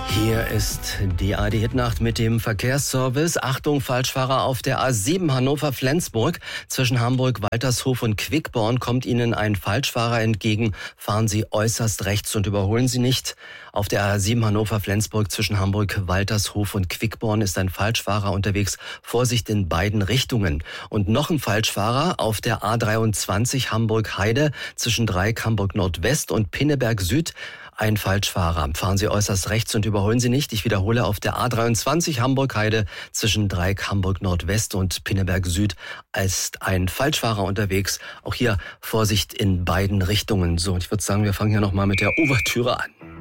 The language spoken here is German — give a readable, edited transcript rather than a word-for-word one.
Hier ist die ARD-Hitnacht mit dem Verkehrsservice. Achtung, Falschfahrer auf der A7 Hannover-Flensburg. Zwischen Hamburg-Waltershof und Quickborn kommt Ihnen ein Falschfahrer entgegen. Fahren Sie äußerst rechts und überholen Sie nicht. Auf der A7 Hannover-Flensburg zwischen Hamburg-Waltershof und Quickborn ist ein Falschfahrer unterwegs. Vorsicht in beiden Richtungen. Und noch ein Falschfahrer auf der A23 Hamburg-Heide zwischen Dreieck Hamburg-Nordwest und Pinneberg-Süd. Ein Falschfahrer. Fahren Sie äußerst rechts und überholen Sie nicht. Ich wiederhole, auf der A23 Hamburg-Heide zwischen Dreieck Hamburg-Nordwest und Pinneberg-Süd ist ein Falschfahrer unterwegs. Auch hier Vorsicht in beiden Richtungen. So, und ich würde sagen, wir fangen hier nochmal mit der Ouvertüre an.